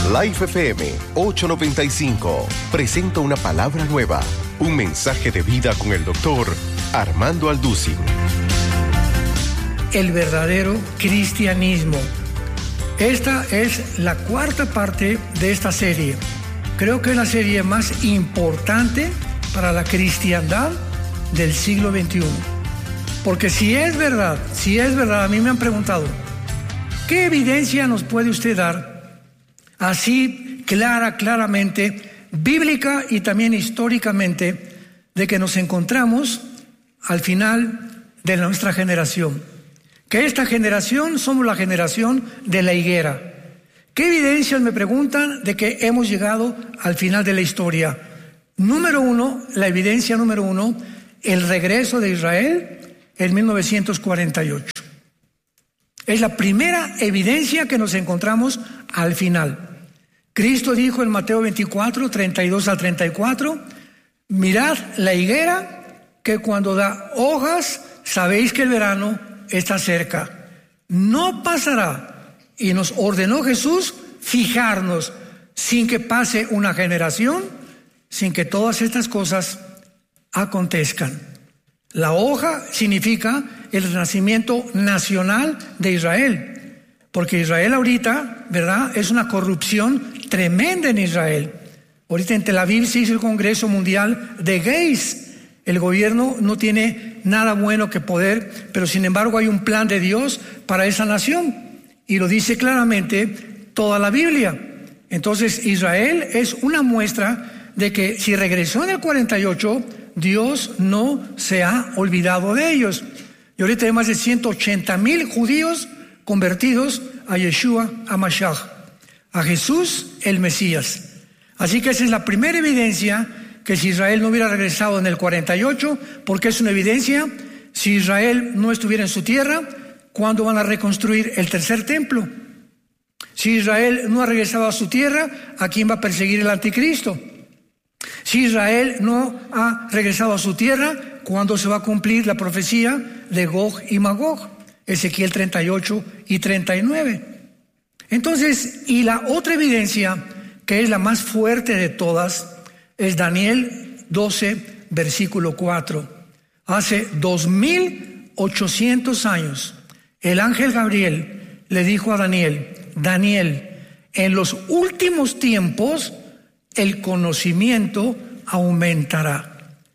Life FM 895 presenta una palabra nueva, un mensaje de vida con el doctor Armando Alducin. El verdadero cristianismo. Esta es la cuarta parte de esta serie. Creo que es la serie más importante para la cristiandad del siglo XXI. Porque si es verdad, a mí me han preguntado, ¿qué evidencia nos puede usted dar así claramente, bíblica y también históricamente, de que nos encontramos al final de nuestra generación? Que esta generación somos la generación de la higuera. ¿Qué evidencias me preguntan de que hemos llegado al final de la historia? Número uno, la evidencia número uno, el regreso de Israel en 1948. Es la primera evidencia que nos encontramos al final. Cristo dijo en Mateo 24, 32 al 34, mirad la higuera que cuando da hojas, sabéis que el verano está cerca. No pasará. Y nos ordenó Jesús fijarnos sin que pase una generación, sin que todas estas cosas acontezcan. La hoja significa el renacimiento nacional de Israel. Porque Israel ahorita, ¿verdad?, es una corrupción tremenda en Israel. Ahorita en Tel Aviv se hizo el Congreso Mundial de Gays. El gobierno no tiene nada bueno que poder, pero sin embargo hay un plan de Dios para esa nación. Y lo dice claramente toda la Biblia. Entonces Israel es una muestra de que si regresó en el 48, Dios no se ha olvidado de ellos. Y ahorita hay más de 180,000 judíos convertidos a Yeshua HaMashiach, a Jesús el Mesías. Así que esa es la primera evidencia que si Israel no hubiera regresado en el 48, porque es una evidencia, si Israel no estuviera en su tierra, ¿cuándo van a reconstruir el tercer templo? Si Israel no ha regresado a su tierra, ¿a quién va a perseguir el anticristo? Si Israel no ha regresado a su tierra, ¿cuándo se va a cumplir la profecía de Gog y Magog? Ezequiel 38 y 39. Entonces, y la otra evidencia, que es la más fuerte de todas, es Daniel 12, versículo 4. Hace 2800 años, el ángel Gabriel le dijo a Daniel, Daniel, en los últimos tiempos el conocimiento aumentará.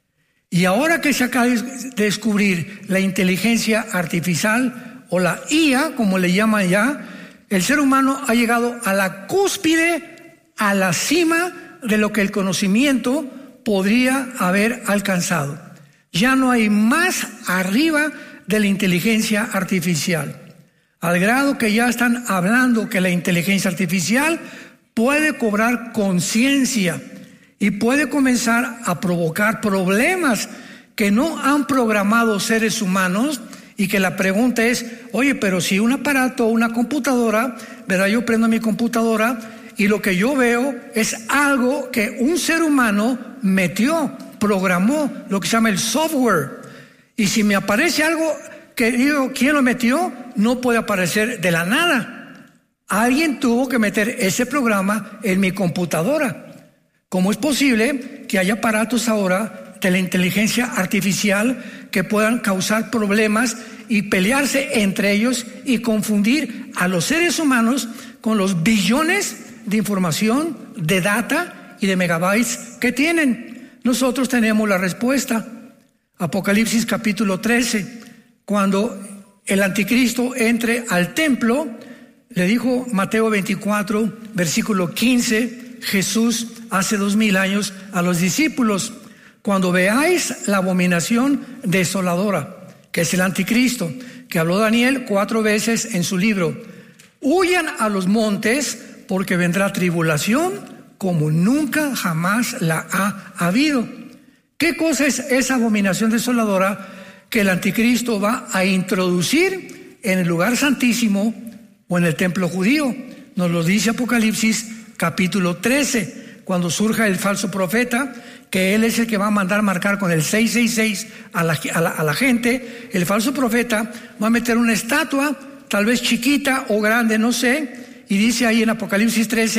Y ahora que se acaba de descubrir la inteligencia artificial o la IA, como le llaman ya, el ser humano ha llegado a la cúspide, a la cima de lo que el conocimiento podría haber alcanzado. Ya no hay más arriba de la inteligencia artificial, al grado que ya están hablando que la inteligencia artificial puede cobrar conciencia y puede comenzar a provocar problemas que no han programado seres humanos, y que la pregunta es, oye, pero si un aparato, una computadora, ¿verdad? Yo prendo mi computadora y lo que yo veo es algo que un ser humano metió, programó, lo que se llama el software. Y si me aparece algo que digo, ¿quién lo metió? No puede aparecer de la nada. Alguien tuvo que meter ese programa en mi computadora. ¿Cómo es posible que haya aparatos ahora de la inteligencia artificial que puedan causar problemas y pelearse entre ellos y confundir a los seres humanos con los billones de información, de data y de megabytes que tienen? Nosotros tenemos la respuesta. Apocalipsis capítulo 13, cuando el anticristo entre al templo, le dijo Mateo 24, versículo 15, Jesús hace 2000 años a los discípulos, cuando veáis la abominación desoladora, que es el anticristo, que habló Daniel 4 veces en su libro, huyan a los montes porque vendrá tribulación como nunca jamás la ha habido. ¿Qué cosa es esa abominación desoladora que el anticristo va a introducir en el lugar santísimo o en el templo judío? Nos lo dice Apocalipsis capítulo 13, cuando surja el falso profeta, que él es el que va a mandar marcar con el 666 a la gente. El falso profeta va a meter una estatua, tal vez chiquita o grande, no sé, y dice ahí en Apocalipsis 13,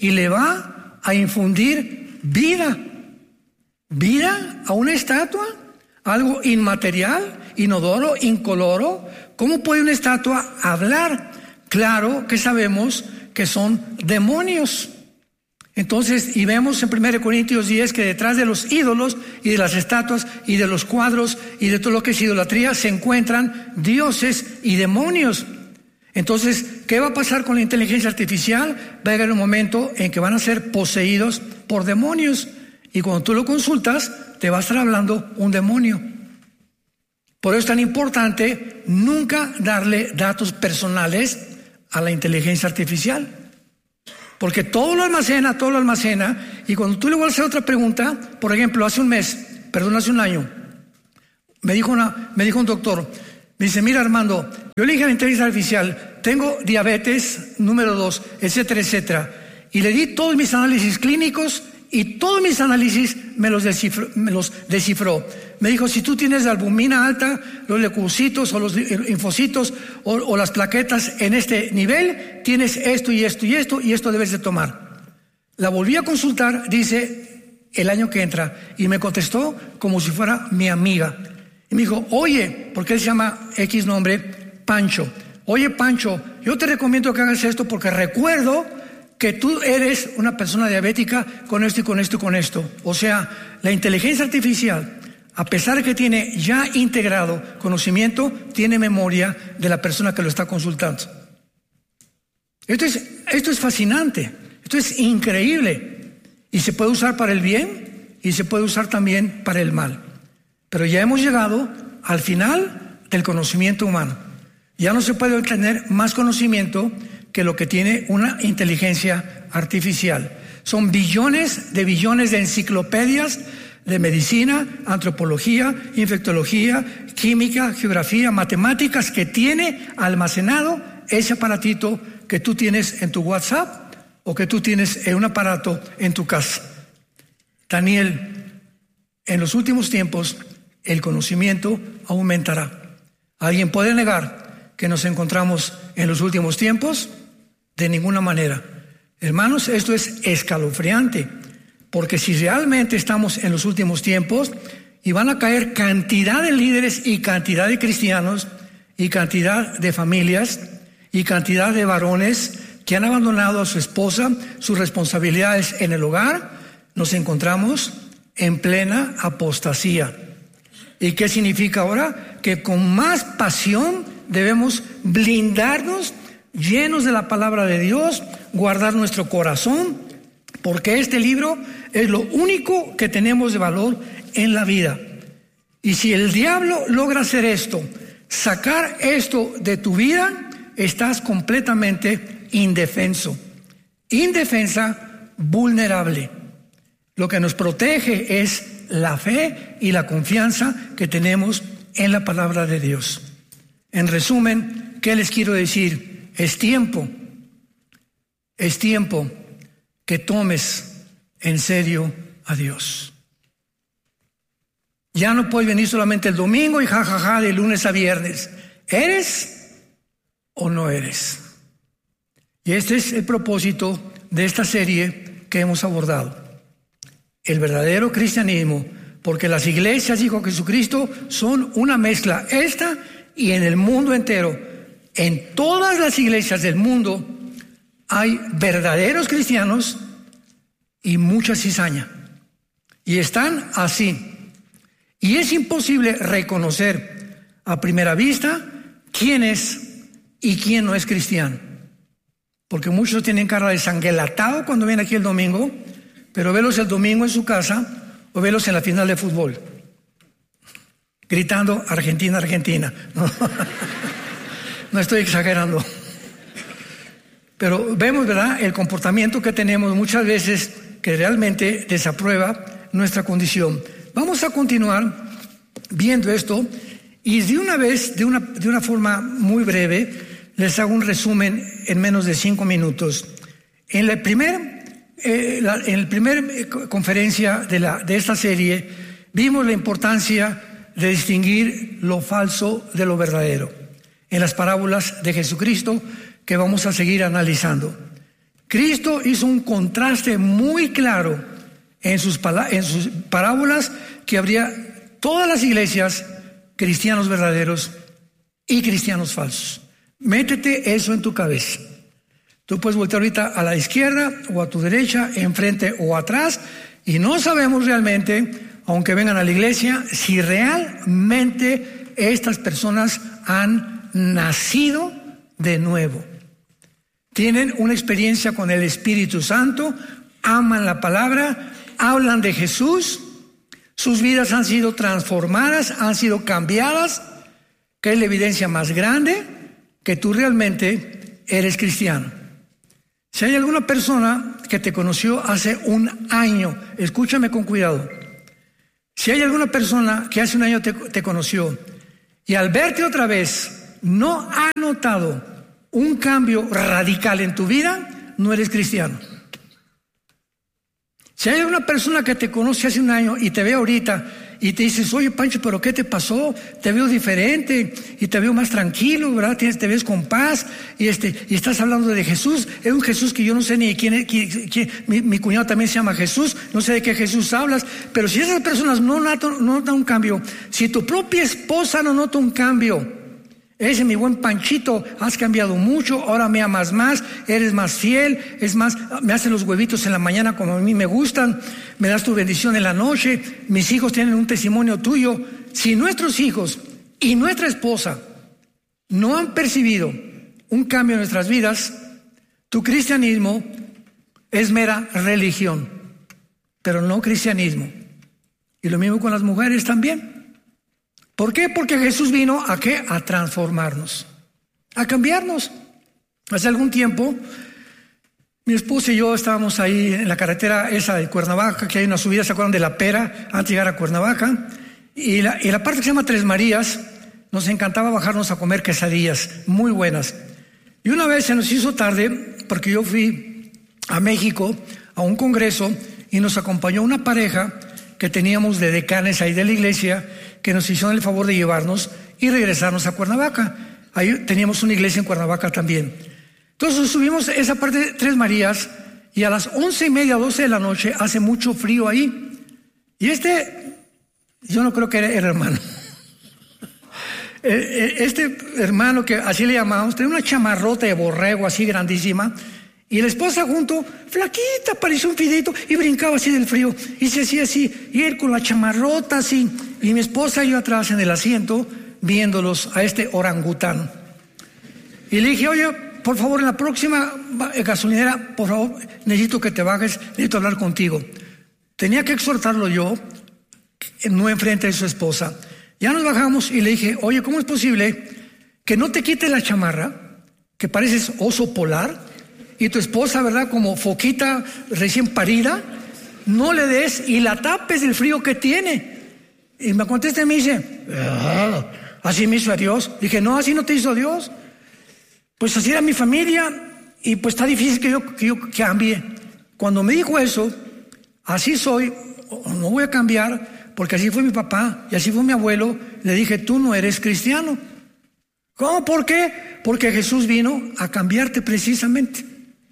y le va a infundir vida. Vida a una estatua, algo inmaterial, inodoro, incoloro. ¿Cómo puede una estatua hablar? Claro que sabemos que son demonios. Entonces, y vemos en 1 Corintios 10 que detrás de los ídolos y de las estatuas y de los cuadros y de todo lo que es idolatría se encuentran dioses y demonios. Entonces, ¿qué va a pasar con la inteligencia artificial? Va a llegar un momento en que van a ser poseídos por demonios. Y cuando tú lo consultas, te va a estar hablando un demonio. Por eso es tan importante nunca darle datos personales a la inteligencia artificial. Porque todo lo almacena, y cuando tú le vas a hacer otra pregunta, por ejemplo, hace un año, me dijo un doctor, me dice, mira Armando, yo le dije a la inteligencia artificial, tengo diabetes número 2, etcétera, etcétera, y le di todos mis análisis clínicos y todos mis análisis me los descifró. Me dijo, si tú tienes albumina alta, los leucocitos o los linfocitos o las plaquetas en este nivel, tienes esto y esto y esto y esto debes de tomar. La volví a consultar, dice, el año que entra, y me contestó como si fuera mi amiga. Y me dijo, oye, porque él se llama X nombre, Pancho. Oye, Pancho, yo te recomiendo que hagas esto porque recuerdo que tú eres una persona diabética con esto y con esto y con esto. O sea, la inteligencia artificial, a pesar de que tiene ya integrado conocimiento, tiene memoria de la persona que lo está consultando. Esto es fascinante, esto es increíble. Y se puede usar para el bien y se puede usar también para el mal. Pero ya hemos llegado al final del conocimiento humano. Ya no se puede obtener más conocimiento que lo que tiene una inteligencia artificial. Son billones de enciclopedias de medicina, antropología, infectología, química, geografía, matemáticas que tiene almacenado ese aparatito que tú tienes en tu WhatsApp o que tú tienes en un aparato en tu casa. Daniel, en los últimos tiempos el conocimiento aumentará. ¿Alguien puede negar que nos encontramos en los últimos tiempos? De ninguna manera. Hermanos, esto es escalofriante, porque si realmente estamos en los últimos tiempos y van a caer cantidad de líderes y cantidad de cristianos y cantidad de familias y cantidad de varones que han abandonado a su esposa, sus responsabilidades en el hogar, nos encontramos en plena apostasía. ¿Y qué significa ahora? Que con más pasión debemos blindarnos, llenos de la palabra de Dios, guardar nuestro corazón, porque este libro es lo único que tenemos de valor en la vida. Y si el diablo logra hacer esto, sacar esto de tu vida, estás completamente indefenso, indefensa, vulnerable. Lo que nos protege es la fe y la confianza que tenemos en la palabra de Dios. En resumen, ¿qué les quiero decir? Es tiempo que tomes en serio a Dios. Ya no puedes venir solamente el domingo y jajaja de lunes a viernes. ¿Eres o no eres? Y este es el propósito de esta serie que hemos abordado. El verdadero cristianismo, porque las iglesias, dijo Jesucristo, son una mezcla. Esta y en el mundo entero. En todas las iglesias del mundo hay verdaderos cristianos y mucha cizaña. Y están así. Y es imposible reconocer a primera vista quién es y quién no es cristiano. Porque muchos tienen cara de sanguelatado cuando vienen aquí el domingo, pero velos el domingo en su casa o velos en la final de fútbol, gritando Argentina, Argentina. No estoy exagerando. Pero vemos, ¿verdad?, el comportamiento que tenemos muchas veces que realmente desaprueba nuestra condición. Vamos a continuar viendo esto y de una vez, de una forma muy breve, les hago un resumen en menos de 5 minutos. En la primera conferencia de esta serie vimos la importancia de distinguir lo falso de lo verdadero en las parábolas de Jesucristo que vamos a seguir analizando. Cristo hizo un contraste muy claro en sus parábolas, que habría todas las iglesias, cristianos verdaderos y cristianos falsos. Métete eso en tu cabeza. Tú puedes voltear ahorita a la izquierda o a tu derecha, enfrente o atrás, y no sabemos realmente, aunque vengan a la iglesia, si realmente estas personas han nacido de nuevo. Tienen una experiencia con el Espíritu Santo, aman la palabra, hablan de Jesús, sus vidas han sido transformadas, han sido cambiadas, que es la evidencia más grande que tú realmente eres cristiano. Si hay alguna persona que te conoció hace un año, escúchame con cuidado. Si hay alguna persona que hace un año te conoció y al verte otra vez no ha notado un cambio radical en tu vida, no eres cristiano. Si hay una persona que te conoce hace un año y te ve ahorita y te dices, oye Pancho, ¿pero qué te pasó? Te veo diferente y te veo más tranquilo, ¿verdad? Te ves con paz y estás hablando de Jesús. Es un Jesús que yo no sé ni de quién es. Mi cuñado también se llama Jesús, no sé de qué Jesús hablas. Pero si esas personas no notan un cambio, si tu propia esposa no nota un cambio, ese mi buen Panchito, has cambiado mucho, ahora me amas más, eres más fiel, es más, me hacen los huevitos en la mañana como a mí me gustan, me das tu bendición en la noche, mis hijos tienen un testimonio tuyo. Si nuestros hijos y nuestra esposa no han percibido un cambio en nuestras vidas, tu cristianismo es mera religión, pero no cristianismo. Y lo mismo con las mujeres también. ¿Por qué? Porque Jesús vino ¿a qué? A transformarnos, a cambiarnos. Hace algún tiempo, mi esposa y yo estábamos ahí en la carretera esa de Cuernavaca, que hay una subida, ¿se acuerdan de La Pera? Antes de llegar a Cuernavaca. Y la parte que se llama Tres Marías, nos encantaba bajarnos a comer quesadillas, muy buenas. Y una vez se nos hizo tarde, porque yo fui a México a un congreso y nos acompañó una pareja que teníamos de decanes ahí de la iglesia, que nos hicieron el favor de llevarnos y regresarnos a Cuernavaca. Ahí teníamos una iglesia en Cuernavaca también. Entonces subimos esa parte de Tres Marías y a las 11:30, 12 de la noche hace mucho frío ahí. Y yo no creo que era hermano. Este hermano, que así le llamábamos, tenía una chamarrota de borrego así grandísima. Y la esposa junto, flaquita, parecía un fideito, y brincaba así del frío, y se hacía así, y él con la chamarrota así, y mi esposa y yo atrás en el asiento, viéndolos a este orangután. Y le dije, oye, por favor, en la próxima gasolinera, por favor, necesito que te bajes, necesito hablar contigo. Tenía que exhortarlo yo, no enfrente de su esposa. Ya nos bajamos y le dije, oye, ¿cómo es posible que no te quites la chamarra, que pareces oso polar, y tu esposa, ¿verdad?, como foquita recién parida, no le des y la tapes del frío que tiene? Y me contesta y me dice, así me hizo a Dios. Dije, no, así no te hizo Dios. Pues así era mi familia y pues está difícil que yo cambie. Cuando me dijo eso, así soy, no voy a cambiar, porque así fue mi papá y así fue mi abuelo. Le dije, tú no eres cristiano. ¿Cómo? ¿Por qué? Porque Jesús vino a cambiarte precisamente,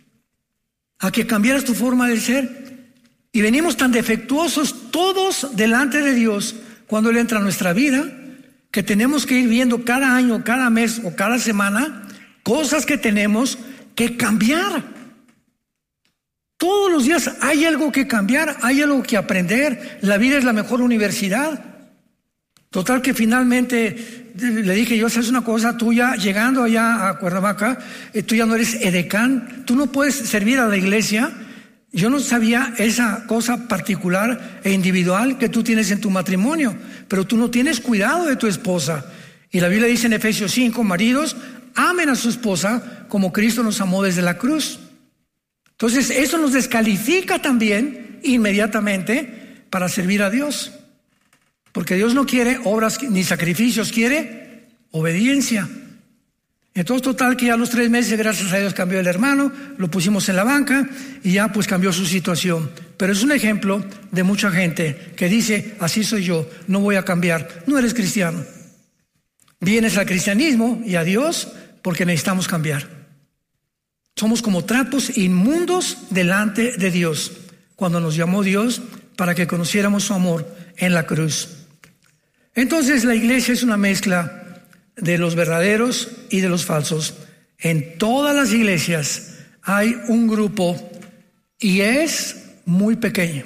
a que cambiaras tu forma de ser. Y venimos tan defectuosos todos delante de Dios cuando Él entra a nuestra vida, que tenemos que ir viendo cada año, cada mes o cada semana cosas que tenemos que cambiar. Todos los días hay algo que cambiar, hay algo que aprender. La vida es la mejor universidad. Total que finalmente le dije yo, ¿sabes una cosa? Tú ya llegando allá a Cuernavaca, tú ya no eres edecán, tú no puedes servir a la iglesia. Yo no sabía esa cosa particular e individual que tú tienes en tu matrimonio, pero tú no tienes cuidado de tu esposa. Y la Biblia dice en Efesios 5, maridos, amen a su esposa como Cristo nos amó desde la cruz. Entonces eso nos descalifica también inmediatamente para servir a Dios. Porque Dios no quiere obras ni sacrificios, quiere obediencia. Entonces total que ya a los 3 meses, gracias a Dios, cambió el hermano, lo pusimos en la banca y ya pues cambió su situación. Pero es un ejemplo de mucha gente que dice, así soy yo, no voy a cambiar. No eres cristiano. Vienes al cristianismo y a Dios porque necesitamos cambiar. Somos como trapos inmundos delante de Dios, cuando nos llamó Dios para que conociéramos su amor en la cruz. Entonces la iglesia es una mezcla de los verdaderos y de los falsos. En todas las iglesias hay un grupo y es muy pequeño.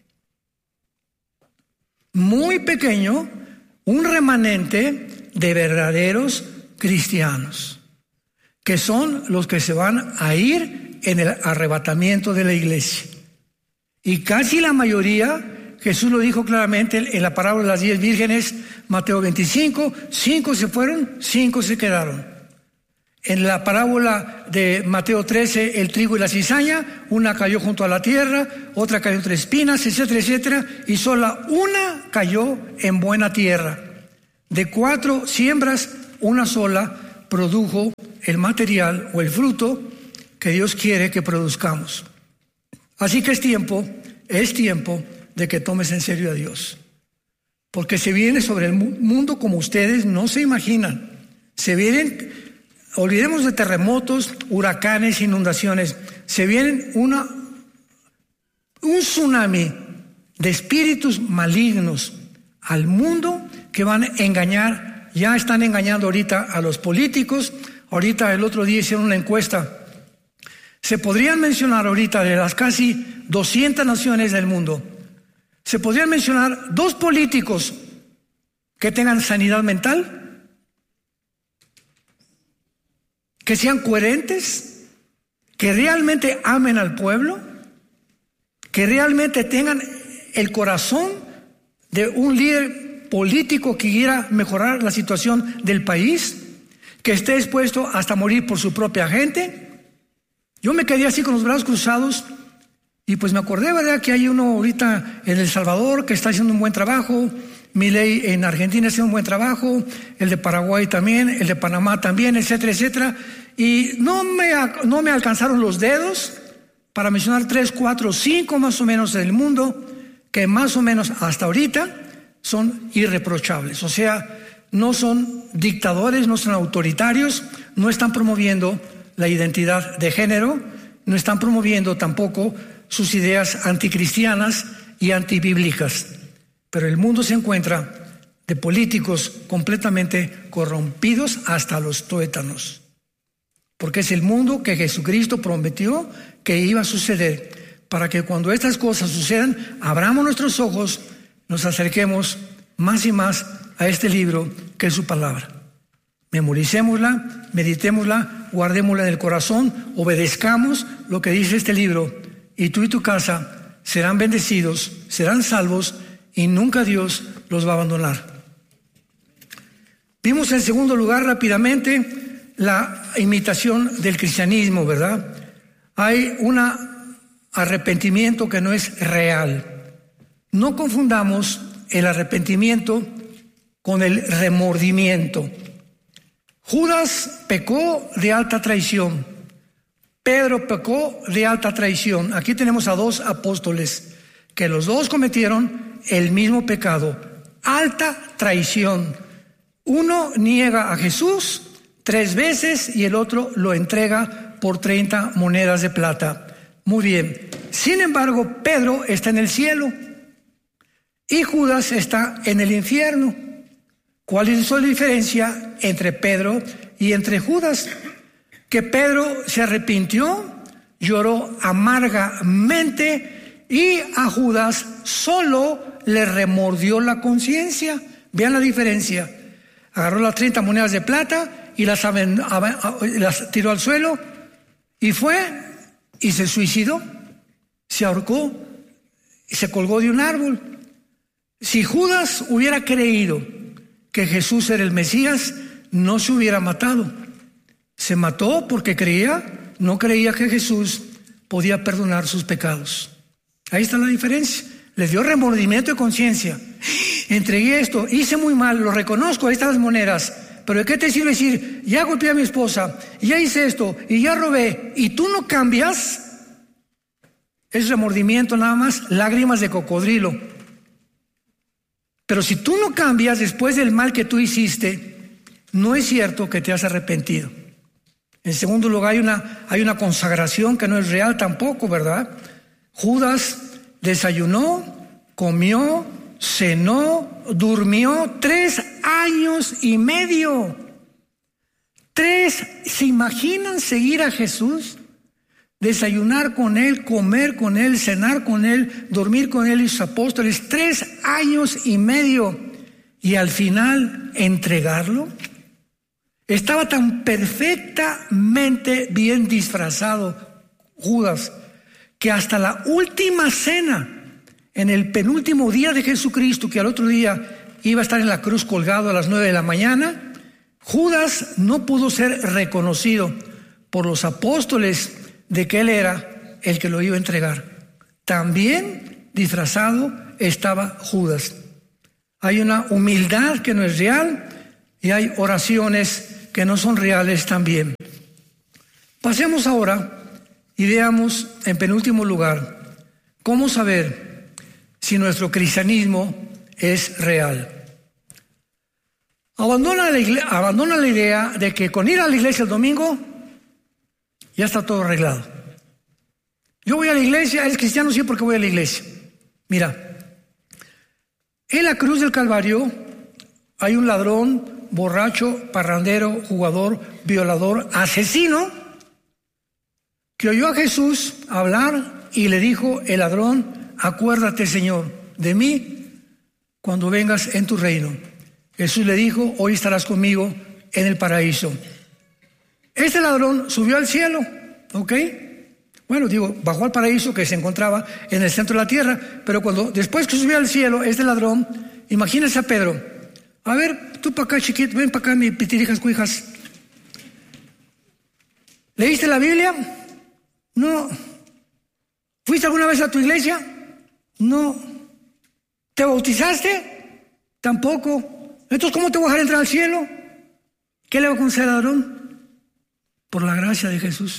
Muy pequeño, un remanente de verdaderos cristianos, que son los que se van a ir en el arrebatamiento de la iglesia. Y casi la mayoría, Jesús lo dijo claramente en la parábola de las 10 vírgenes, Mateo 25, 5 se fueron, 5 se quedaron. En la parábola de Mateo 13, el trigo y la cizaña, una cayó junto a la tierra, otra cayó entre espinas, etcétera, etcétera, y sola una cayó en buena tierra. De 4 siembras, una sola produjo el material o el fruto que Dios quiere que produzcamos. Así que es tiempo de que tomes en serio a Dios, porque se viene sobre el mundo como ustedes no se imaginan. Se vienen, olvidemos de terremotos, huracanes, inundaciones, se vienen un tsunami de espíritus malignos al mundo que van a engañar. Ya están engañando ahorita a los políticos. Ahorita el otro día hicieron una encuesta. Se podrían mencionar ahorita de las casi 200 naciones del mundo, se podrían mencionar 2 políticos que tengan sanidad mental, que sean coherentes, que realmente amen al pueblo, que realmente tengan el corazón de un líder político que quiera mejorar la situación del país, que esté dispuesto hasta morir por su propia gente. Yo me quedé así con los brazos cruzados y pues me acordé, ¿verdad?, que hay uno ahorita en El Salvador que está haciendo un buen trabajo, Milei en Argentina haciendo un buen trabajo, el de Paraguay también, el de Panamá también, etcétera, etcétera. Y no me alcanzaron los dedos para mencionar 3, 4, 5 más o menos del mundo que más o menos hasta ahorita son irreprochables. O sea, no son dictadores, no son autoritarios, no están promoviendo la identidad de género, no están promoviendo tampoco sus ideas anticristianas y antibíblicas. Pero el mundo se encuentra de políticos completamente corrompidos hasta los tuétanos, porque es el mundo que Jesucristo prometió que iba a suceder, para que cuando estas cosas sucedan, abramos nuestros ojos, nos acerquemos más y más a este libro que es su palabra. Memoricémosla, meditémosla, guardémosla en el corazón, obedezcamos lo que dice este libro, y tú y tu casa serán bendecidos, serán salvos, y nunca Dios los va a abandonar. Vimos en segundo lugar rápidamente la imitación del cristianismo, ¿verdad? Hay un arrepentimiento que no es real. No confundamos el arrepentimiento con el remordimiento. Judas pecó de alta traición. Pedro pecó de alta traición. Aquí tenemos a 2 apóstoles que los 2 cometieron el mismo pecado, alta traición. Uno niega a Jesús 3 veces y el otro lo entrega por 30 monedas de plata. Muy bien. Sin embargo, Pedro está en el cielo y Judas está en el infierno. ¿Cuál es la diferencia entre Pedro y entre Judas? Que Pedro se arrepintió, lloró amargamente, y a Judas solo le remordió la conciencia. Vean la diferencia. Agarró las 30 monedas de plata y las tiró al suelo y fue y se suicidó, se ahorcó y se colgó de un árbol. Si Judas hubiera creído que Jesús era el Mesías, no se hubiera matado. Se mató porque no creía que Jesús podía perdonar sus pecados. Ahí está la diferencia. Le dio remordimiento de conciencia. Entregué esto, hice muy mal, lo reconozco, ahí están las monedas. Pero ¿de qué te sirve decir, ya golpeé a mi esposa, y ya hice esto, y ya robé, y tú no cambias? Es remordimiento nada más, lágrimas de cocodrilo. Pero si tú no cambias después del mal que tú hiciste, no es cierto que te has arrepentido. En segundo lugar, hay una consagración que no es real tampoco, ¿verdad? Judas desayunó, comió, cenó, durmió 3 años y medio. 3, ¿se imaginan seguir a Jesús? Desayunar con Él, comer con Él, cenar con Él, dormir con Él y sus apóstoles, 3 años y medio. Y al final, entregarlo. Estaba tan perfectamente bien disfrazado Judas, que hasta la última cena, en el penúltimo día de Jesucristo, que al otro día iba a estar en la cruz colgado a las 9 de la mañana, Judas no pudo ser reconocido por los apóstoles de que él era el que lo iba a entregar. También disfrazado estaba Judas. Hay una humildad que no es real y hay oraciones que no son reales también. Pasemos ahora y veamos en penúltimo lugar cómo saber si nuestro cristianismo es real. Abandona la idea de que con ir a la iglesia el domingo ya está todo arreglado. Yo voy a la iglesia, eres cristiano sí porque voy a la iglesia. Mira, en la cruz del Calvario hay un ladrón, borracho, parrandero, jugador, violador, asesino, que oyó a Jesús hablar y le dijo el ladrón: acuérdate, Señor, de mí cuando vengas en tu reino. Jesús le dijo: hoy estarás conmigo en el paraíso. Este ladrón subió al cielo, ¿ok? Bueno, bajó al paraíso que se encontraba en el centro de la tierra, pero después que subió al cielo, este ladrón, imagínense a Pedro: a ver, tú para acá, chiquito, ven para acá, mi pitirijas, cuijas. ¿Leíste la Biblia? No. ¿Fuiste alguna vez a tu iglesia? No. ¿Te bautizaste? Tampoco. Entonces, ¿cómo te voy a dejar entrar al cielo? ¿Qué le va a conceder al ladrón? Por la gracia de Jesús.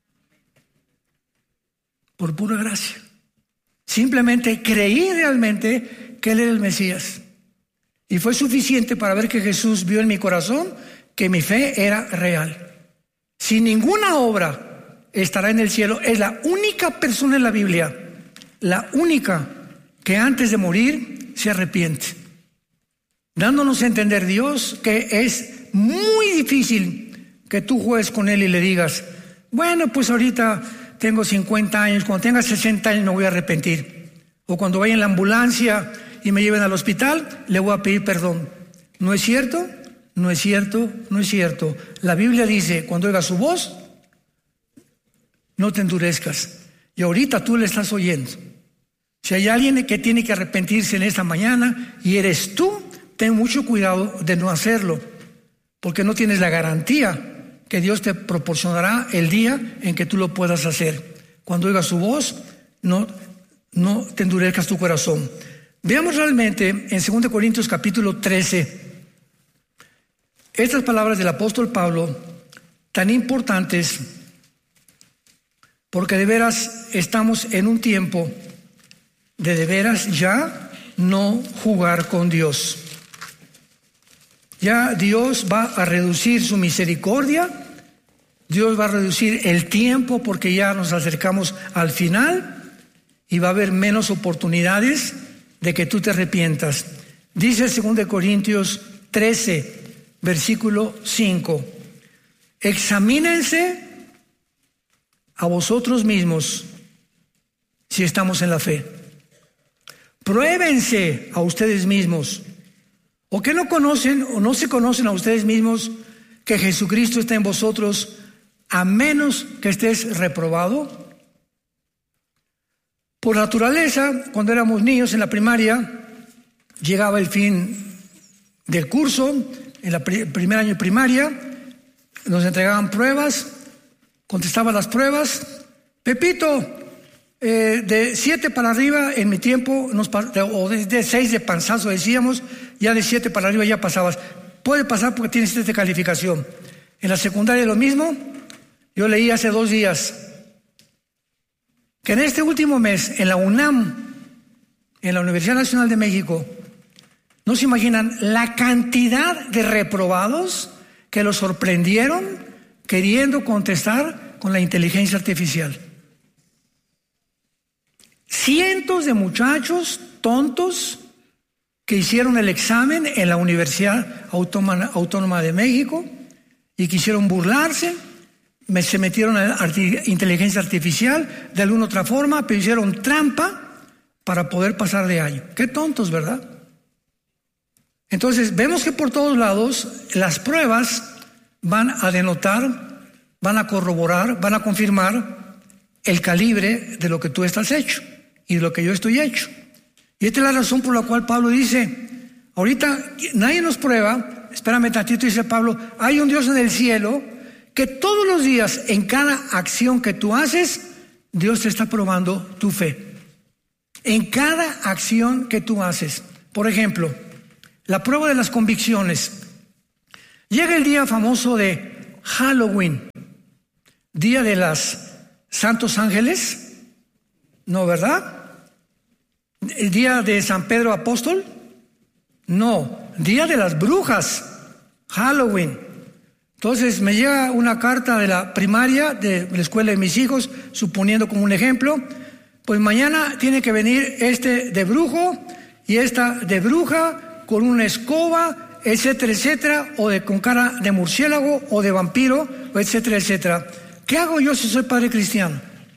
Por pura gracia. Simplemente creí realmente que Él era el Mesías. Y fue suficiente para ver que Jesús vio en mi corazón que mi fe era real. Sin ninguna obra estará en el cielo. Es la única persona en la Biblia, la única que antes de morir se arrepiente, dándonos a entender Dios que es muy difícil que tú juegues con Él y le digas: bueno, pues ahorita tengo 50 años, cuando tenga 60 años me voy a arrepentir. O cuando vaya en la ambulancia y me lleven al hospital, le voy a pedir perdón. ¿No es cierto? No es cierto, no es cierto. La Biblia dice: cuando oigas su voz, no te endurezcas. Y ahorita tú le estás oyendo. Si hay alguien que tiene que arrepentirse en esta mañana y eres tú, ten mucho cuidado de no hacerlo, porque no tienes la garantía que Dios te proporcionará el día en que tú lo puedas hacer. Cuando oigas su voz, no te endurezcas tu corazón. Veamos realmente en 2 Corintios capítulo 13 estas palabras del apóstol Pablo, tan importantes, porque de veras estamos en un tiempo de veras ya no jugar con Dios. Ya Dios va a reducir su misericordia, Dios va a reducir el tiempo porque ya nos acercamos al final y va a haber menos oportunidades de que tú te arrepientas. Dice 2 Corintios 13, versículo 5: examínense a vosotros mismos si estamos en la fe. Pruébense a ustedes mismos. ¿O que no conocen o no se conocen a ustedes mismos que Jesucristo está en vosotros, a menos que estés reprobado? Por naturaleza, cuando éramos niños en la primaria, llegaba el fin del curso, en el primer año de primaria, nos entregaban pruebas, contestaba las pruebas. Pepito, de 7 para arriba en mi tiempo, o de 6 de panzazo decíamos, ya de 7 para arriba ya pasabas. Puede pasar porque tienes esta calificación. En la secundaria lo mismo. Yo leí hace 2 días que en este último mes, en la UNAM, en la Universidad Nacional de México, no se imaginan la cantidad de reprobados que los sorprendieron queriendo contestar con la inteligencia artificial. Cientos de muchachos tontos que hicieron el examen en la Universidad Autónoma de México y quisieron burlarse, se metieron a la inteligencia artificial de alguna otra forma, pero hicieron trampa para poder pasar de año. Qué tontos, ¿verdad? Entonces vemos que por todos lados las pruebas van a denotar, van a corroborar, van a confirmar el calibre de lo que tú estás hecho y de lo que yo estoy hecho. Y esta es la razón por la cual Pablo dice, ahorita nadie nos prueba, espérame tantito, dice Pablo, hay un Dios en el cielo que todos los días en cada acción que tú haces, Dios te está probando tu fe. En cada acción que tú haces. Por ejemplo, la prueba de las convicciones. Llega el día famoso de Halloween, día de los santos ángeles, ¿no, verdad? ¿El día de San Pedro Apóstol? No, día de las brujas, Halloween. Entonces me llega una carta de la primaria, de la escuela de mis hijos, suponiendo como un ejemplo, pues mañana tiene que venir este de brujo y esta de bruja con una escoba, etcétera, etcétera, o con cara de murciélago o de vampiro, etcétera, etcétera. ¿Qué hago yo si soy padre cristiano?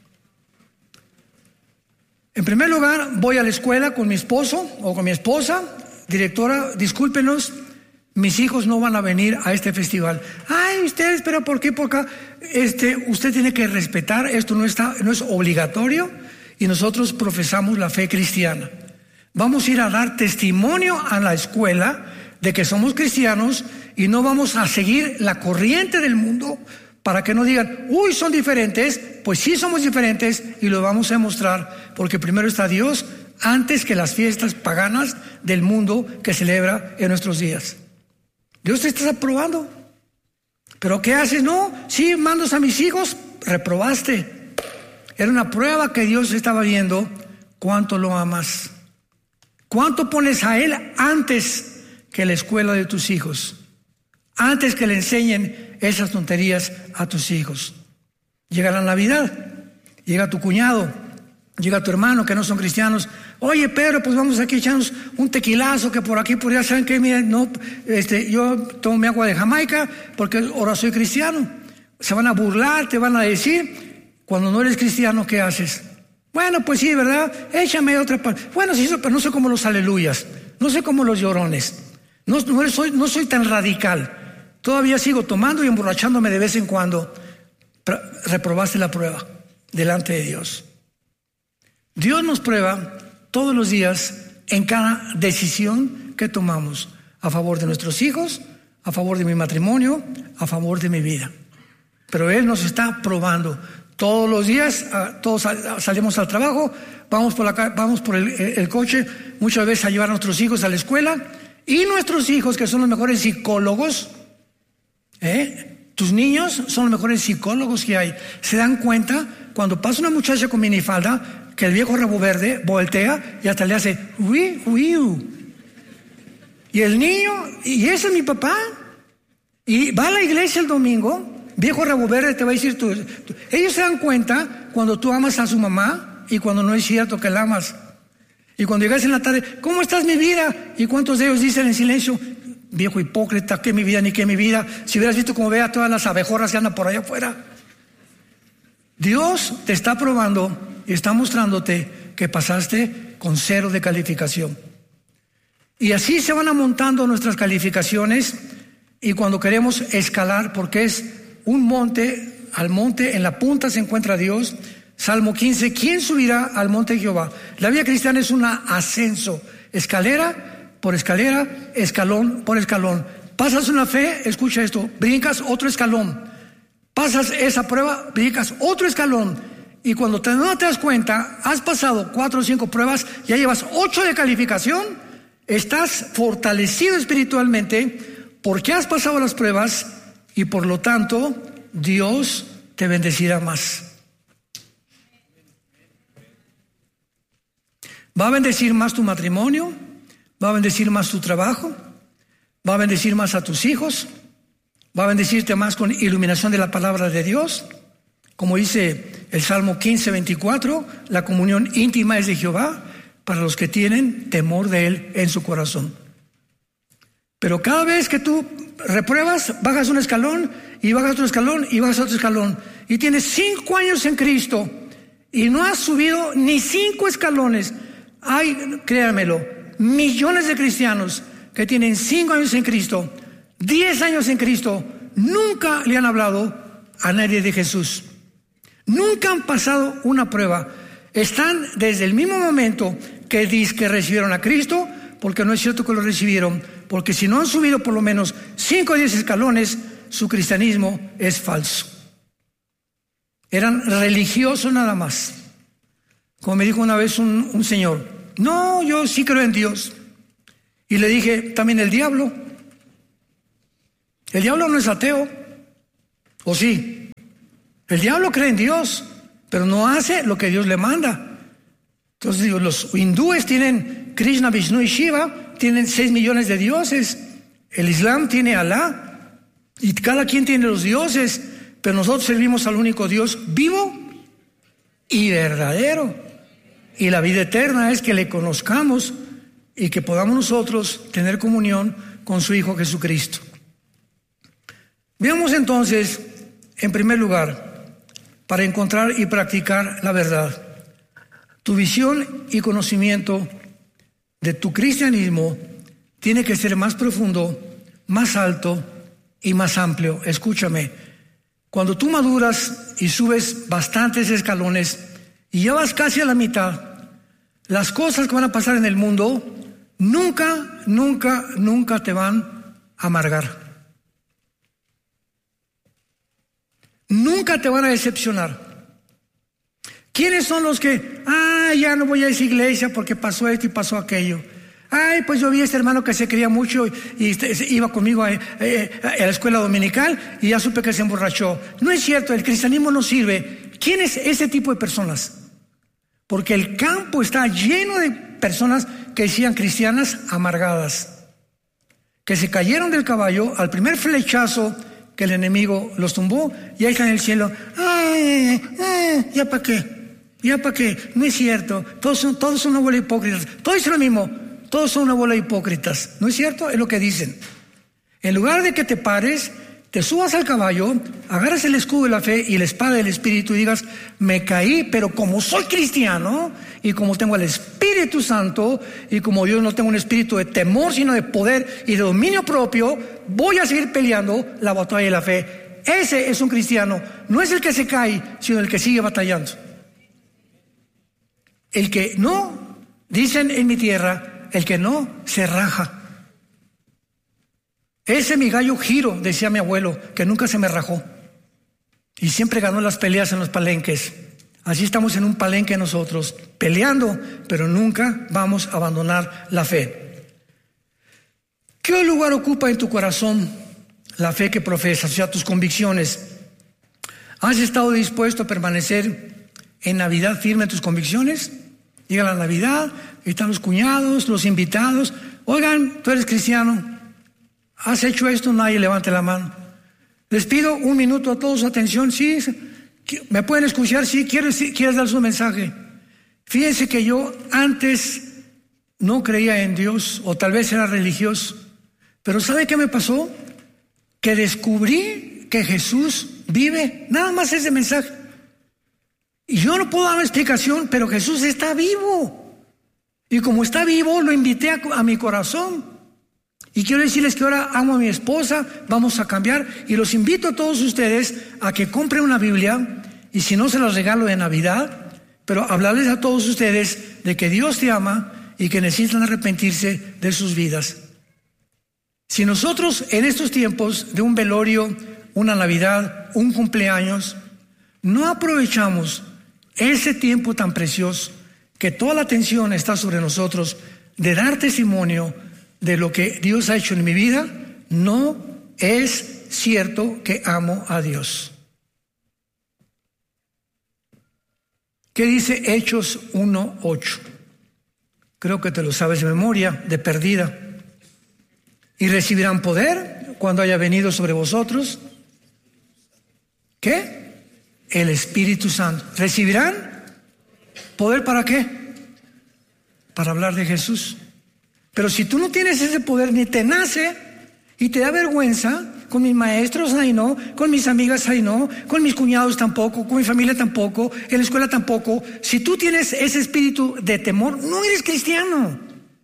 En primer lugar, voy a la escuela con mi esposo o con mi esposa, directora, discúlpenos, mis hijos no van a venir a este festival. Ay, ustedes, pero ¿por qué? Por acá, usted tiene que respetar, esto no es obligatorio y nosotros profesamos la fe cristiana. Vamos a ir a dar testimonio a la escuela de que somos cristianos y no vamos a seguir la corriente del mundo para que no digan, uy, son diferentes. Pues sí somos diferentes y lo vamos a demostrar porque primero está Dios antes que las fiestas paganas del mundo que celebra en nuestros días. Dios te está aprobando. ¿Pero qué haces? No, sí, mandas a mis hijos, reprobaste. Era una prueba que Dios estaba viendo cuánto lo amas. ¿Cuánto pones a Él antes que la escuela de tus hijos? Antes que le enseñen esas tonterías a tus hijos. Llega la Navidad, llega tu cuñado, llega tu hermano que no son cristianos. Oye, Pedro, pues vamos aquí a echarnos un tequilazo que por aquí, por allá, ¿saben qué? Miren, no, yo tomo mi agua de Jamaica porque ahora soy cristiano. Se van a burlar, te van a decir, cuando no eres cristiano, ¿qué haces? Bueno, pues sí, ¿verdad? Échame otra parte. Bueno, sí, pero no soy como los aleluyas, no soy como los llorones, no soy tan radical. Todavía sigo tomando y emborrachándome de vez en cuando. Pero reprobaste la prueba delante de Dios. Dios nos prueba todos los días en cada decisión que tomamos a favor de nuestros hijos, a favor de mi matrimonio, a favor de mi vida. Pero Él nos está probando todos los días. Todos salimos al trabajo, vamos por el coche muchas veces a llevar a nuestros hijos a la escuela y nuestros hijos, que son los mejores psicólogos, tus niños son los mejores psicólogos que hay. Se dan cuenta cuando pasa una muchacha con minifalda que el viejo rabo verde voltea y hasta le hace uy, uy. Y el niño, y ese es mi papá, y va a la iglesia el domingo, viejo rabo verde te va a decir ellos se dan cuenta cuando tú amas a su mamá y cuando no es cierto que la amas. Y cuando llegas en la tarde, ¿cómo estás mi vida? Y cuántos de ellos dicen en silencio, viejo hipócrita, que mi vida ni que mi vida, si hubieras visto cómo ve a todas las abejorras que andan por allá afuera. Dios te está probando y está mostrándote que pasaste con 0 de calificación. Y así se van amontando nuestras calificaciones y cuando queremos escalar, porque es un monte, al monte en la punta se encuentra Dios. Salmo 15, ¿quién subirá al monte de Jehová? La vida cristiana es un ascenso, escalera por escalera, escalón por escalón. Pasas una fe, escucha esto, brincas otro escalón. Pasas esa prueba, brincas otro escalón. Y cuando no te das cuenta, has pasado 4 o 5 pruebas, ya llevas 8 de calificación, estás fortalecido espiritualmente porque has pasado las pruebas y por lo tanto Dios te bendecirá más. Va a bendecir más tu matrimonio, va a bendecir más tu trabajo, va a bendecir más a tus hijos, Va a bendecirte más con iluminación de la palabra de Dios. Como dice el Salmo 15:24, la comunión íntima es de Jehová para los que tienen temor de Él en su corazón. Pero cada vez que tú repruebas, bajas un escalón y bajas otro escalón y bajas otro escalón. Y tienes 5 años en Cristo y no has subido ni 5 escalones. Hay, créanmelo, millones de cristianos que tienen 5 años en Cristo, 10 años en Cristo, nunca le han hablado a nadie de Jesús. Nunca han pasado una prueba. Están desde el mismo momento que dicen que recibieron a Cristo, porque no es cierto que lo recibieron, porque si no han subido por lo menos 5 o 10 escalones, su cristianismo es falso. Eran religiosos nada más. Como me dijo una vez un señor, no, yo sí creo en Dios. Y le dije, también el diablo. El diablo no es ateo, ¿o sí? El diablo cree en Dios, pero no hace lo que Dios le manda. Entonces digo, los hindúes tienen Krishna, Vishnu y Shiva, tienen 6 millones de dioses. El Islam tiene Alá, y cada quien tiene los dioses, pero nosotros servimos al único Dios vivo y verdadero. Y la vida eterna es que le conozcamos y que podamos nosotros tener comunión con su Hijo Jesucristo. Veamos entonces, en primer lugar, para encontrar y practicar la verdad, tu visión y conocimiento de tu cristianismo tiene que ser más profundo, más alto y más amplio. Escúchame, cuando tú maduras y subes bastantes escalones y ya vas casi a la mitad, las cosas que van a pasar en el mundo nunca te van a amargar. Nunca te van a decepcionar. ¿Quiénes son los que, ya no voy a esa iglesia porque pasó esto y pasó aquello? Pues yo vi a este hermano que se quería mucho y iba conmigo a la escuela dominical y ya supe que se emborrachó. No es cierto, el cristianismo no sirve. ¿Quién es ese tipo de personas? Porque el campo está lleno de personas que decían cristianas amargadas, que se cayeron del caballo al primer flechazo que el enemigo los tumbó y ahí están en el cielo. ¿Ya para qué? ¿Ya para qué? No es cierto, todos son una bola de hipócritas. Todos dicen lo mismo, todos son una bola de hipócritas. ¿No es cierto? Es lo que dicen. En lugar de que te pares, te subas al caballo, agarras el escudo de la fe y la espada del Espíritu y digas, me caí, pero como soy cristiano y como tengo el Espíritu Santo y como yo no tengo un espíritu de temor sino de poder y de dominio propio, voy a seguir peleando la batalla de la fe. Ese es un cristiano, no es el que se cae, sino el que sigue batallando. El que no, dicen en mi tierra, el que no se raja. Ese mi gallo giro, decía mi abuelo, que nunca se me rajó. Y siempre ganó las peleas en los palenques. Así estamos en un palenque nosotros, peleando, pero nunca vamos a abandonar la fe. ¿Qué lugar ocupa en tu corazón la fe que profesas, o sea, tus convicciones? ¿Has estado dispuesto a permanecer en Navidad firme en tus convicciones? Llega la Navidad, están los cuñados, los invitados. Oigan, tú eres cristiano, ¿has hecho esto? Nadie levante la mano. Les pido un minuto a todos, atención. Sí, ¿me pueden escuchar? Sí, ¿quieres dar su mensaje? Fíjense que yo antes no creía en Dios, o tal vez era religioso, pero ¿sabe qué me pasó? Que descubrí que Jesús vive. Nada más ese mensaje. Y yo no puedo dar una explicación, pero Jesús está vivo. Y como está vivo, lo invité a mi corazón. Y quiero decirles que ahora amo a mi esposa, vamos a cambiar. Y los invito a todos ustedes a que compren una Biblia. Y si no, se las regalo de Navidad. Pero hablarles a todos ustedes de que Dios te ama y que necesitan arrepentirse de sus vidas. Si nosotros en estos tiempos de un velorio, una Navidad, un cumpleaños, no aprovechamos ese tiempo tan precioso, que toda la atención está sobre nosotros, de dar testimonio de lo que Dios ha hecho en mi vida, no es cierto que amo a Dios. ¿Qué dice Hechos 1:8? Creo que te lo sabes de memoria, de perdida. Y recibirán poder cuando haya venido sobre vosotros, ¿qué? El Espíritu Santo. ¿Recibirán poder para qué? Para hablar de Jesús. Pero si tú no tienes ese poder, ni te nace y te da vergüenza, con mis maestros ahí no, con mis amigas ahí no, con mis cuñados tampoco, con mi familia tampoco, en la escuela tampoco. Si tú tienes ese espíritu de temor, no eres cristiano.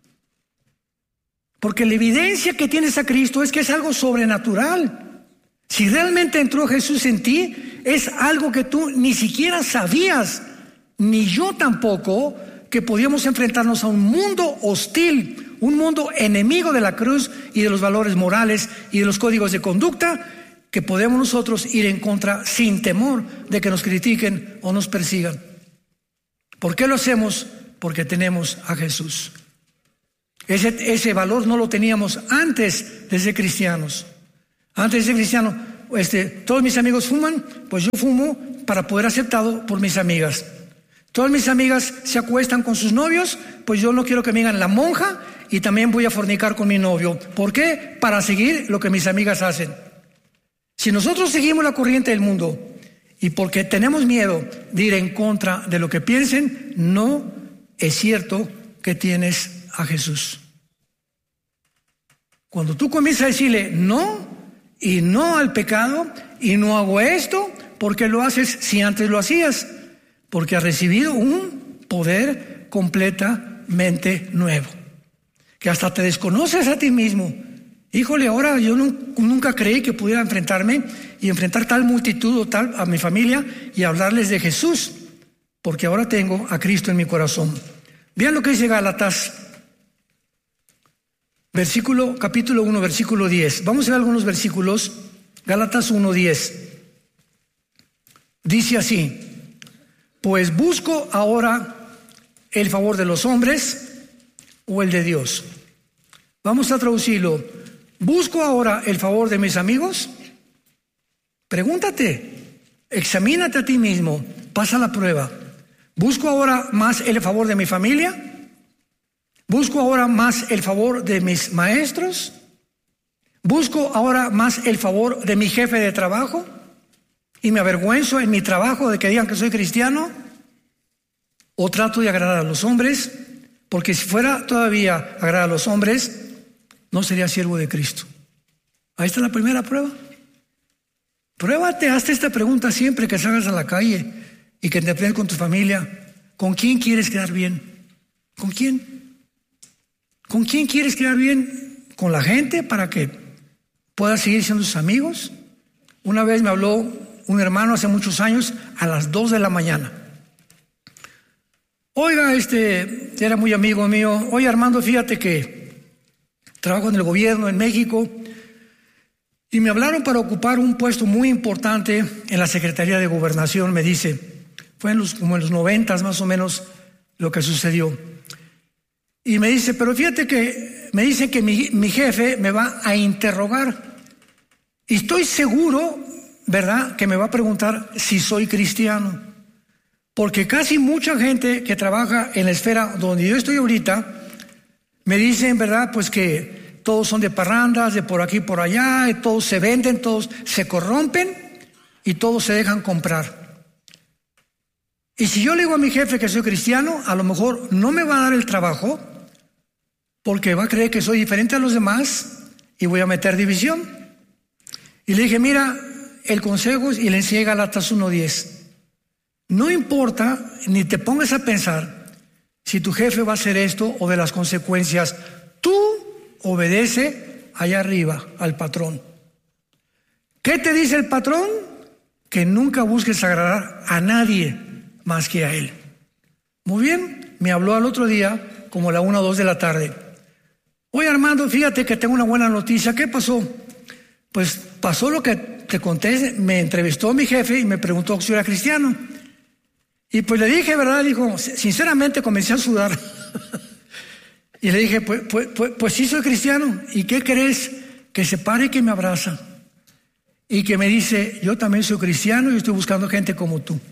Porque la evidencia que tienes a Cristo es que es algo sobrenatural. Si realmente entró Jesús en ti, es algo que tú ni siquiera sabías, ni yo tampoco, que podíamos enfrentarnos a un mundo hostil, un mundo enemigo de la cruz y de los valores morales y de los códigos de conducta, que podemos nosotros ir en contra sin temor de que nos critiquen o nos persigan. ¿Por qué lo hacemos? Porque tenemos a Jesús. Ese valor no lo teníamos antes de ser cristianos. Antes de ser cristiano, todos mis amigos fuman, pues yo fumo para poder aceptado por mis amigas. Todas mis amigas se acuestan con sus novios, pues yo no quiero que me digan la monja y también voy a fornicar con mi novio. ¿Por qué? Para seguir lo que mis amigas hacen. Si nosotros seguimos la corriente del mundo y porque tenemos miedo de ir en contra de lo que piensen, no es cierto que tienes a Jesús. Cuando tú comienzas a decirle no y no al pecado y no hago esto, ¿por qué lo haces si antes lo hacías? Porque has recibido un poder completamente nuevo, que hasta te desconoces a ti mismo. Híjole, ahora yo nunca creí que pudiera enfrentarme y enfrentar tal multitud o tal a mi familia y hablarles de Jesús, porque ahora tengo a Cristo en mi corazón. Vean lo que dice Gálatas, capítulo 1, versículo 10. Vamos a ver algunos versículos. Gálatas 1:10. Dice así: pues busco ahora el favor de los hombres o el de Dios. Vamos a traducirlo. ¿Busco ahora el favor de mis amigos? Pregúntate, examínate a ti mismo, pasa la prueba. ¿Busco ahora más el favor de mi familia? ¿Busco ahora más el favor de mis maestros? ¿Busco ahora más el favor de mi jefe de trabajo? ¿Y me avergüenzo en mi trabajo de que digan que soy cristiano? ¿O trato de agradar a los hombres? Porque si fuera todavía agradar a los hombres, no sería siervo de Cristo. Ahí está la primera prueba. Pruébate, hazte esta pregunta siempre que salgas a la calle y que te pelees con tu familia. ¿Con quién quieres quedar bien? ¿Con quién? ¿Con quién quieres quedar bien? ¿Con la gente para que puedas seguir siendo sus amigos? Una vez me habló un hermano hace muchos años a las 2 de la mañana. Oiga, era muy amigo mío. Oye, Armando, fíjate que trabajo en el gobierno en México y me hablaron para ocupar un puesto muy importante en la Secretaría de Gobernación, me dice. Fue como en los 90 más o menos lo que sucedió. Y me dice, pero fíjate que me dicen que mi jefe me va a interrogar. Y estoy seguro, ¿verdad?, que me va a preguntar si soy cristiano. Porque casi mucha gente que trabaja en la esfera donde yo estoy ahorita, me dicen, ¿verdad?, pues que todos son de parrandas, de por aquí por allá, y todos se venden, todos se corrompen y todos se dejan comprar. Y si yo le digo a mi jefe que soy cristiano, a lo mejor no me va a dar el trabajo porque va a creer que soy diferente a los demás y voy a meter división. Y le dije, mira, el consejo, y le enseñé Gálatas 1:10. No importa, ni te pongas a pensar si tu jefe va a hacer esto o de las consecuencias. Tú obedece allá arriba al patrón. ¿Qué te dice el patrón? Que nunca busques agradar a nadie más que a él. Muy bien, me habló al otro día como a la 1 o 2 de la tarde. Oye, Armando, fíjate que tengo una buena noticia. ¿Qué pasó? Pues pasó lo que te conté. Me entrevistó mi jefe y me preguntó si yo era cristiano. Y pues le dije, ¿verdad? Dijo, sinceramente comencé a sudar. Y le dije, pues sí soy cristiano. ¿Y qué crees? Que se pare y que me abraza. Y que me dice, yo también soy cristiano y estoy buscando gente como tú.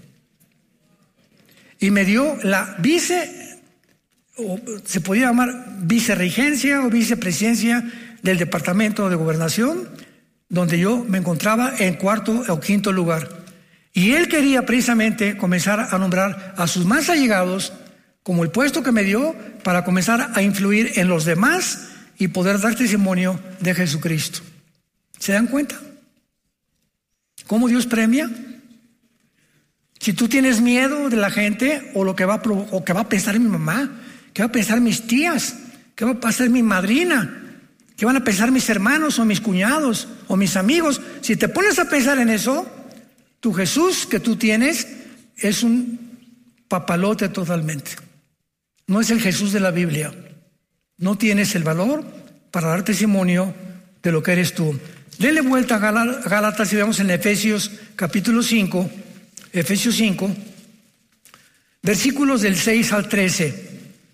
Y me dio la o se podía llamar vicerregencia o vicepresidencia del Departamento de Gobernación donde yo me encontraba en cuarto o quinto lugar. Y él quería precisamente comenzar a nombrar a sus más allegados como el puesto que me dio para comenzar a influir en los demás y poder dar testimonio de Jesucristo. ¿Se dan cuenta? ¿Cómo Dios premia? Si tú tienes miedo de la gente o lo que va a pensar mi mamá, qué va a pensar mis tías, qué va a pensar mi madrina, qué van a pensar mis hermanos o mis cuñados o mis amigos, si te pones a pensar en eso, tu Jesús que tú tienes es un papalote totalmente. No es el Jesús de la Biblia. No tienes el valor para dar testimonio de lo que eres tú. Denle vuelta a Gálatas y veamos en Efesios capítulo 5, Efesios 5, versículos del 6 al 13.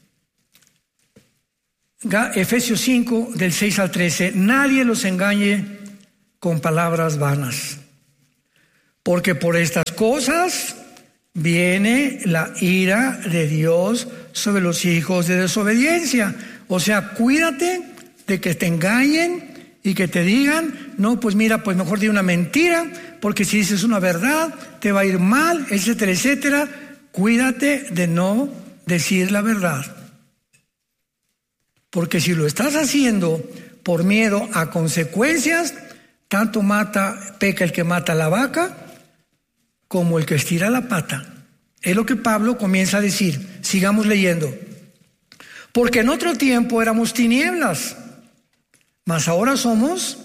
Efesios 5, del 6 al 13. Nadie los engañe con palabras vanas, porque por estas cosas viene la ira de Dios sobre los hijos de desobediencia. O sea, cuídate de que te engañen y que te digan, no, pues mira, pues mejor di una mentira, porque si dices una verdad, te va a ir mal, etcétera, etcétera. Cuídate de no decir la verdad. Porque si lo estás haciendo por miedo a consecuencias, tanto peca el que mata la vaca, como el que estira la pata. Es lo que Pablo comienza a decir. Sigamos leyendo. Porque en otro tiempo éramos tinieblas, mas ahora somos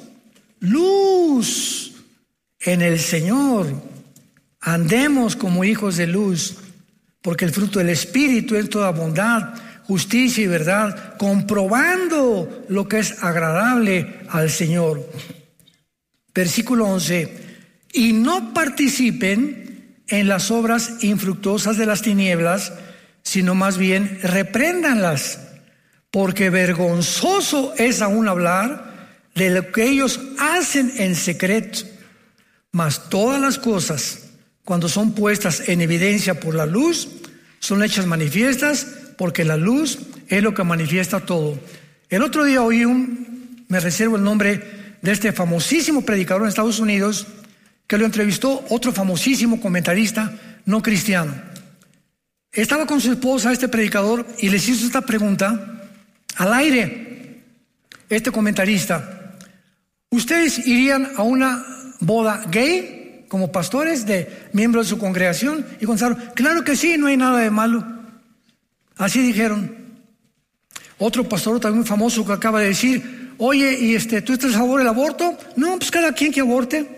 luz en el Señor. Andemos como hijos de luz, porque el fruto del Espíritu es toda bondad, justicia y verdad, comprobando lo que es agradable al Señor. Versículo 11. Y no participen en las obras infructuosas de las tinieblas, sino más bien repréndanlas, porque vergonzoso es aún hablar de lo que ellos hacen en secreto. Mas todas las cosas, cuando son puestas en evidencia por la luz, son hechas manifiestas, porque la luz es lo que manifiesta todo. El otro día oí me reservo el nombre de este famosísimo predicador en Estados Unidos, que lo entrevistó otro famosísimo comentarista no cristiano. Estaba con su esposa, este predicador, y les hizo esta pregunta al aire. Este comentarista: ¿ustedes irían a una boda gay como pastores de miembros de su congregación? Y contestaron: claro que sí, no hay nada de malo. Así dijeron. Otro pastor también muy famoso que acaba de decir: oye, ¿y tú estás a favor del aborto? No, pues cada quien que aborte.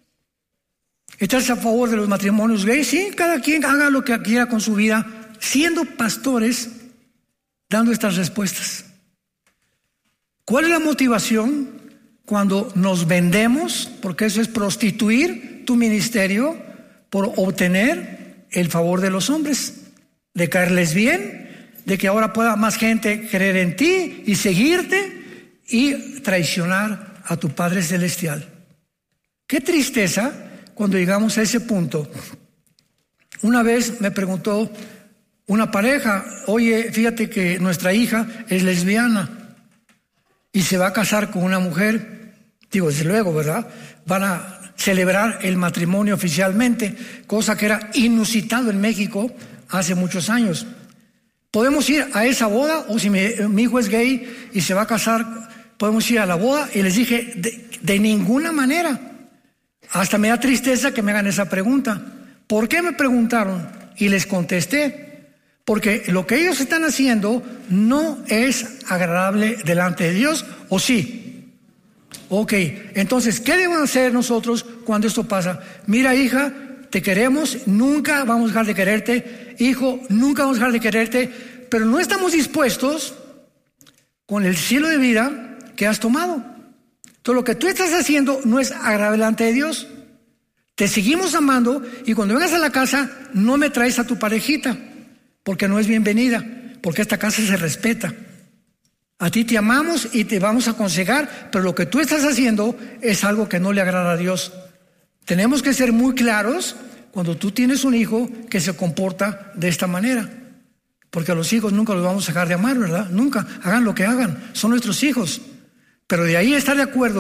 ¿Estás a favor de los matrimonios gays? Sí, cada quien haga lo que quiera con su vida, siendo pastores, dando estas respuestas. ¿Cuál es la motivación cuando nos vendemos? Porque eso es prostituir tu ministerio por obtener el favor de los hombres, de caerles bien, de que ahora pueda más gente creer en ti y seguirte y traicionar a tu Padre Celestial. Qué tristeza cuando llegamos a ese punto. Una vez me preguntó una pareja: oye, fíjate que nuestra hija es lesbiana y se va a casar con una mujer. Digo, desde luego, ¿verdad? Van a celebrar el matrimonio oficialmente, cosa que era inusitado en México hace muchos años. ¿Podemos ir a esa boda? O si mi hijo es gay y se va a casar, ¿podemos ir a la boda? Y les dije, de ninguna manera. Hasta me da tristeza que me hagan esa pregunta. ¿Por qué me preguntaron? Y les contesté: porque lo que ellos están haciendo no es agradable delante de Dios, ¿o sí? Ok, entonces, ¿qué debemos hacer nosotros cuando esto pasa? Mira, hija, te queremos, nunca vamos a dejar de quererte. Hijo, nunca vamos a dejar de quererte, pero no estamos dispuestos con el cielo de vida que has tomado. Todo lo que tú estás haciendo no es agradable delante de Dios. Te seguimos amando, y cuando vengas a la casa no me traes a tu parejita, porque no es bienvenida, porque esta casa se respeta. A ti te amamos y te vamos a aconsejar, pero lo que tú estás haciendo es algo que no le agrada a Dios. Tenemos que ser muy claros cuando tú tienes un hijo que se comporta de esta manera, porque a los hijos nunca los vamos a dejar de amar, ¿verdad? Nunca, hagan lo que hagan, son nuestros hijos. Pero de ahí estar de acuerdo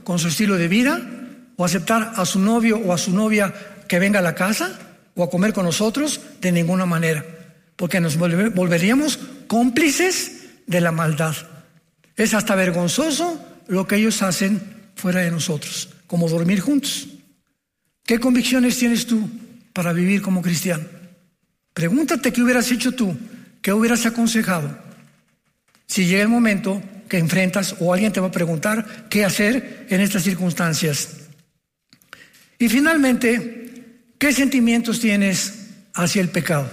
con su estilo de vida, o aceptar a su novio o a su novia que venga a la casa o a comer con nosotros, de ninguna manera, porque nos volveríamos cómplices de la maldad. Es hasta vergonzoso lo que ellos hacen fuera de nosotros, como dormir juntos. ¿Qué convicciones tienes tú para vivir como cristiano? Pregúntate qué hubieras hecho tú, qué hubieras aconsejado si llega el momento que enfrentas o alguien te va a preguntar qué hacer en estas circunstancias. Y finalmente, ¿qué sentimientos tienes hacia el pecado?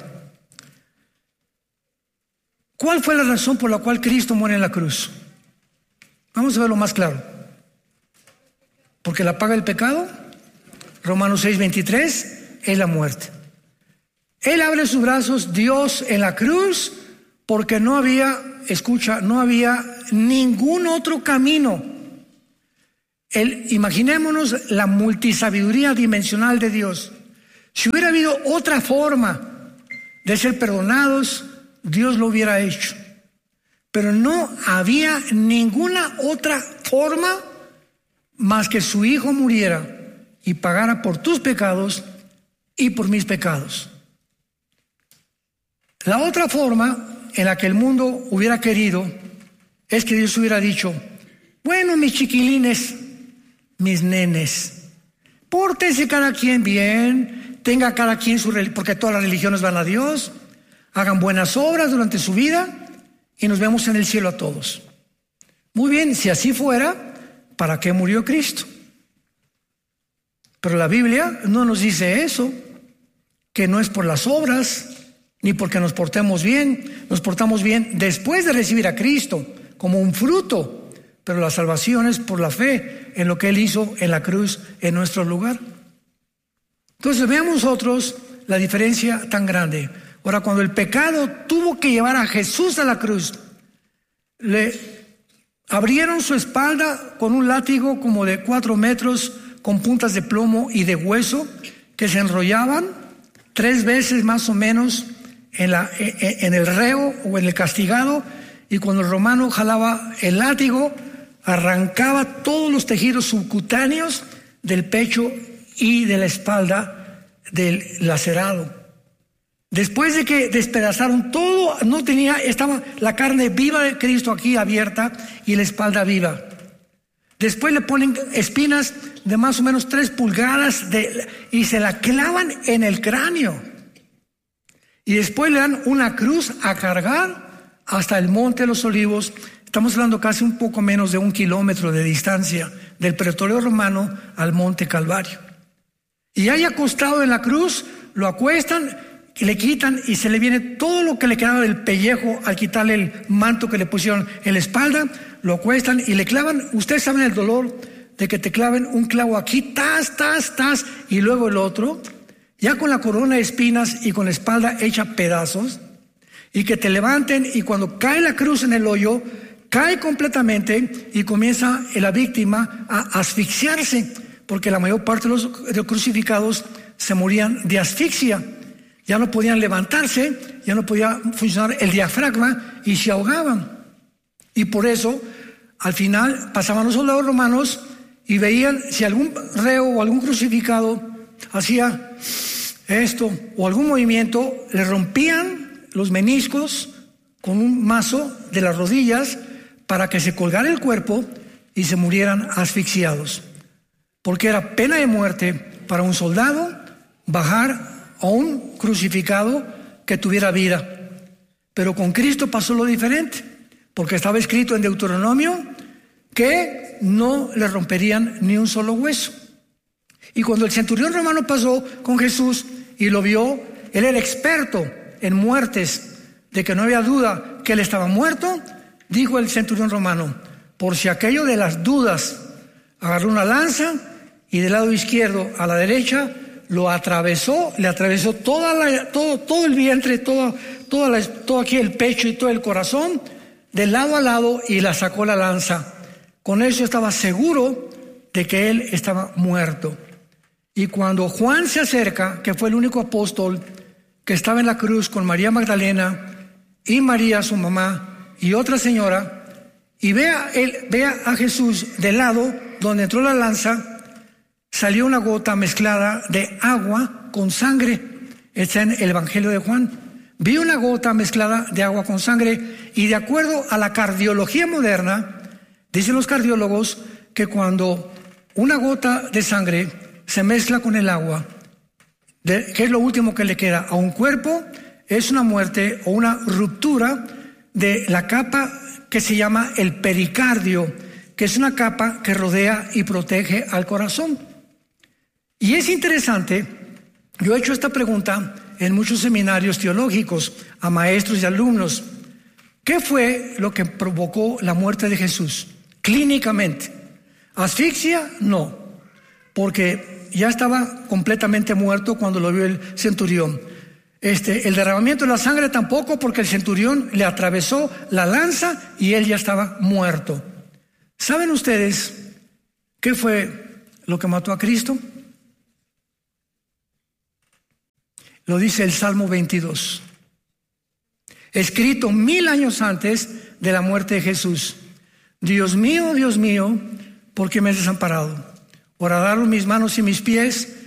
¿Cuál fue la razón por la cual Cristo muere en la cruz? Vamos a verlo más claro. Porque la paga del pecado, Romanos 6:23, es la muerte. Él abre sus brazos, Dios, en la cruz, porque no había ningún otro camino. Imaginémonos la multisabiduría dimensional de Dios. Si hubiera habido otra forma de ser perdonados, Dios lo hubiera hecho. Pero no había ninguna otra forma más que su Hijo muriera y pagara por tus pecados y por mis pecados. La otra forma en la que el mundo hubiera querido es que Dios hubiera dicho: bueno, mis chiquilines, mis nenes, pórtense cada quien bien, tenga cada quien su religión, porque todas las religiones van a Dios, hagan buenas obras durante su vida y nos vemos en el cielo a todos. Muy bien, si así fuera, ¿para qué murió Cristo? Pero la Biblia no nos dice eso, que no es por las obras, ni porque nos portamos bien después de recibir a Cristo como un fruto, pero la salvación es por la fe en lo que Él hizo en la cruz en nuestro lugar. Entonces veamos nosotros la diferencia tan grande. Ahora, cuando el pecado tuvo que llevar a Jesús a la cruz, le abrieron su espalda con un látigo como de 4 metros con puntas de plomo y de hueso que se enrollaban 3 veces más o menos en el reo o en el castigado, y cuando el romano jalaba el látigo, arrancaba todos los tejidos subcutáneos del pecho y de la espalda del lacerado. Después de que despedazaron todo, estaba la carne viva de Cristo aquí abierta y la espalda viva. Después le ponen espinas de más o menos 3 pulgadas y se la clavan en el cráneo. Y después le dan una cruz a cargar hasta el Monte de los Olivos. Estamos hablando casi un poco menos de 1 kilómetro de distancia del pretorio romano al Monte Calvario. Y ahí acostado en la cruz, lo acuestan, le quitan y se le viene todo lo que le quedaba del pellejo al quitarle el manto que le pusieron en la espalda, lo acuestan y le clavan. Ustedes saben el dolor de que te claven un clavo aquí, tas, y luego el otro, ya con la corona de espinas y con la espalda hecha pedazos, y que te levanten, y cuando cae la cruz en el hoyo, cae completamente y comienza la víctima a asfixiarse, porque la mayor parte de los crucificados se morían de asfixia. Ya no podían levantarse, ya no podía funcionar el diafragma y se ahogaban. Y por eso, al final, pasaban los soldados romanos y veían si algún reo o algún crucificado hacía esto o algún movimiento, le rompían los meniscos con un mazo de las rodillas para que se colgara el cuerpo y se murieran asfixiados. Porque era pena de muerte para un soldado bajar a un crucificado que tuviera vida. Pero con Cristo pasó lo diferente, porque estaba escrito en Deuteronomio que no le romperían ni un solo hueso. Y cuando el centurión romano pasó con Jesús y lo vio, él era experto en muertes, de que no había duda que él estaba muerto, dijo el centurión romano: por si aquello de las dudas, agarró una lanza y del lado izquierdo a la derecha lo atravesó, le atravesó todo el vientre, todo aquí el pecho y todo el corazón, de lado a lado, y la sacó la lanza. Con eso estaba seguro de que él estaba muerto. Y cuando Juan se acerca, que fue el único apóstol que estaba en la cruz con María Magdalena y María su mamá y otra señora, y ve a Jesús de lado, donde entró la lanza, salió una gota mezclada de agua con sangre. Está en el Evangelio de Juan. Vi una gota mezclada de agua con sangre, y de acuerdo a la cardiología moderna, dicen los cardiólogos que cuando una gota de sangre se mezcla con el agua, que es lo último que le queda a un cuerpo, es una muerte o una ruptura de la capa que se llama el pericardio, que es una capa que rodea y protege al corazón. Y es interesante, yo he hecho esta pregunta en muchos seminarios teológicos a maestros y alumnos: ¿qué fue lo que provocó la muerte de Jesús clínicamente? ¿Asfixia? No, porque ya estaba completamente muerto cuando lo vio el centurión. El derramamiento de la sangre tampoco, porque el centurión le atravesó la lanza y él ya estaba muerto. ¿Saben ustedes qué fue lo que mató a Cristo? Lo dice el Salmo 22, escrito 1000 años antes de la muerte de Jesús. Dios mío, ¿por qué me has desamparado? Horadaron mis manos y mis pies,